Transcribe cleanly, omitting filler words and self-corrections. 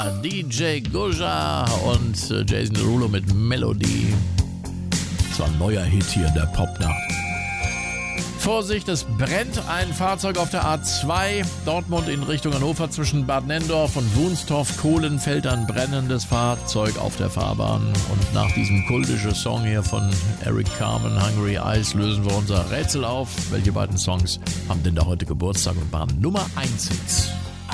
DJ Goja und Jason Derulo mit Melody. Das war ein neuer Hit hier in der Popnacht. Vorsicht, es brennt ein Fahrzeug auf der A2, Dortmund in Richtung Hannover zwischen Bad Nenndorf und Wunstorf, Kohlenfeld, ein brennendes Fahrzeug auf der Fahrbahn. Und nach diesem kultischen Song hier von Eric Carmen, Hungry Eyes, lösen wir unser Rätsel auf. Welche beiden Songs haben denn da heute Geburtstag und waren Nummer 1 Hits?